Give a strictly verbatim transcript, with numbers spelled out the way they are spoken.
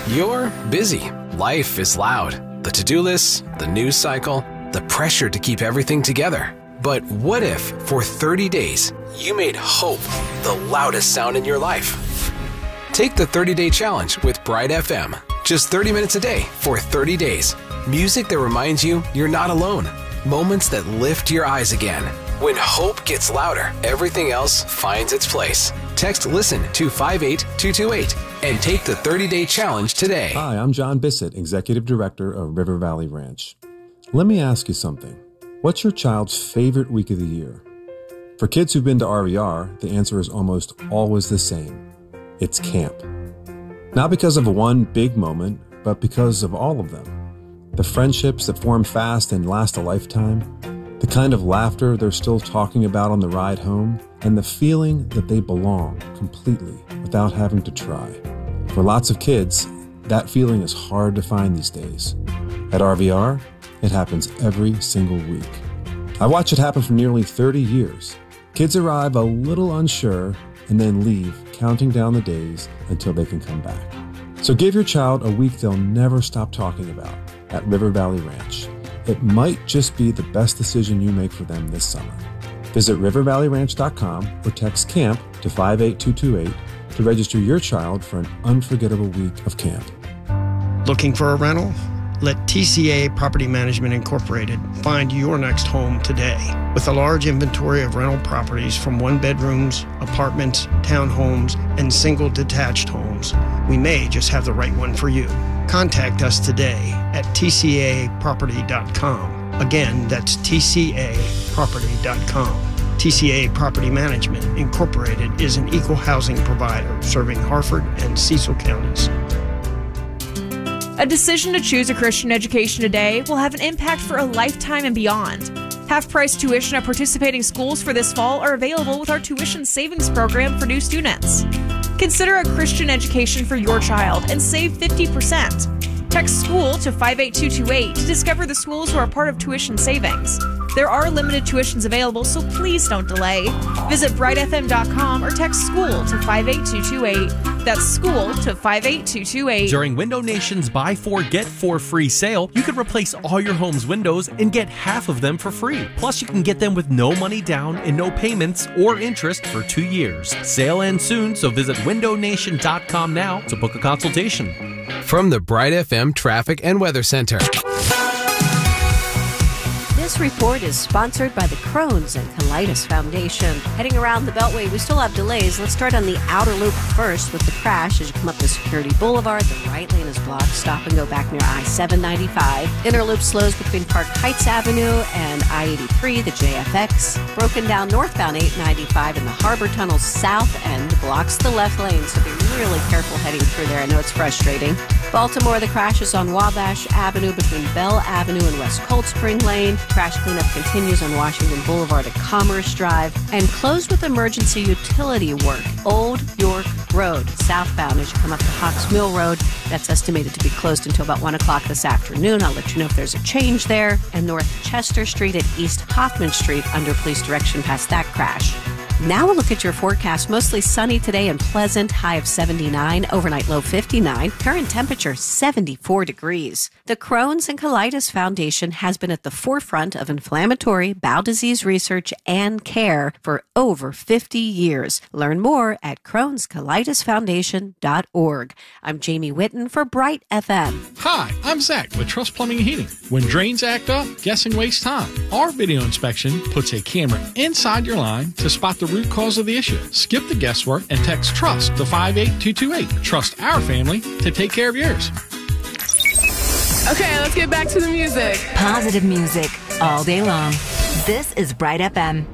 You're busy. Life is loud. The to-do list, the news cycle, the pressure to keep everything together. But what if, for thirty days, you made hope the loudest sound in your life? Take the thirty-day challenge with Bright F M. Just thirty minutes a day for thirty days. Music that reminds you you're not alone. Moments that lift your eyes again. When hope gets louder, everything else finds its place. Text LISTEN to five eight two two eight and take the thirty-day challenge today. Hi, I'm John Bissett, Executive Director of River Valley Ranch. Let me ask you something. What's your child's favorite week of the year? For kids who've been to R V R, the answer is almost always the same. It's camp. Not because of one big moment, but because of all of them. The friendships that form fast and last a lifetime, the kind of laughter they're still talking about on the ride home, and the feeling that they belong completely without having to try. For lots of kids, that feeling is hard to find these days. At R V R, it happens every single week. I watch it happen for nearly thirty years. Kids arrive a little unsure and then leave, counting down the days until they can come back. So give your child a week they'll never stop talking about at River Valley Ranch. It might just be the best decision you make for them this summer. Visit river valley ranch dot com or text CAMP to five eight two two eight to register your child for an unforgettable week of camp. Looking for a rental? Let T C A Property Management Incorporated find your next home today. With a large inventory of rental properties from one-bedrooms, apartments, townhomes, and single detached homes, we may just have the right one for you. Contact us today at T C A property dot com. Again, that's T C A property dot com. T C A Property Management Incorporated is an equal housing provider serving Harford and Cecil counties. A decision to choose a Christian education today will have an impact for a lifetime and beyond. Half-price tuition at participating schools for this fall are available with our tuition savings program for new students. Consider a Christian education for your child and save fifty percent. Text SCHOOL to five eight two two eight to discover the schools who are part of tuition savings. There are limited tuitions available, so please don't delay. Visit bright f m dot com or text SCHOOL to five eight two two eight. That's SCHOOL to five eight two two eight. During Window Nation's Buy Four, Get Four Free sale, you can replace all your home's windows and get half of them for free. Plus, you can get them with no money down and no payments or interest for two years. Sale ends soon, so visit window nation dot com now to book a consultation. From the Bright F M Traffic and Weather Center. This report is sponsored by the Crohn's and Colitis Foundation. Heading around the Beltway, we still have delays. Let's start on the outer loop first with the crash as you come up to Security Boulevard. The right lane is blocked. Stop and go back near I seven ninety-five. Inner loop slows between Park Heights Avenue and I eighty-three, the J F X. Broken down northbound eight ninety-five in the Harbor Tunnel south end blocks the left lane, so be really careful heading through there. I know it's frustrating. Baltimore, the crash is on Wabash Avenue between Bell Avenue and West Cold Spring Lane. Crash cleanup continues on Washington Boulevard at Commerce Drive. And closed with emergency utility work. Old York Road, southbound as you come up to Hawks Mill Road. That's estimated to be closed until about one o'clock this afternoon. I'll let you know if there's a change there. And North Chester Street at East Hoffman Street under police direction past that crash. Now we'll look at your forecast. Mostly sunny today and pleasant. High of seventy-nine. Overnight low fifty-nine. Current temperature seventy-four degrees. The Crohn's and Colitis Foundation has been at the forefront of inflammatory bowel disease research and care for over fifty years. Learn more at crohns colitis foundation dot org. I'm Jamie Whitten for Bright F M. Hi, I'm Zach with Trust Plumbing and Heating. When drains act up, guessing wastes time. Our video inspection puts a camera inside your line to spot the root cause of the issue. Skip the guesswork and text TRUST to five eight two two eight. Trust our family to take care of yours. Okay, let's get back to the music. Positive music all day long. This is Bright F M.